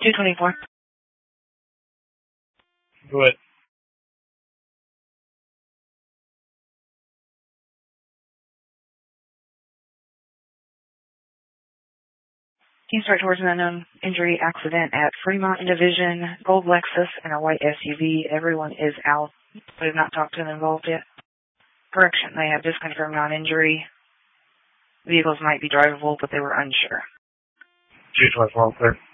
224. Go ahead. Team start towards an unknown injury accident at Fremont Division, gold Lexus and a white SUV. Everyone is out. We have not talked to them involved yet. Correction, they have just confirmed non-injury. Vehicles might be drivable, but they were unsure. 224, clear.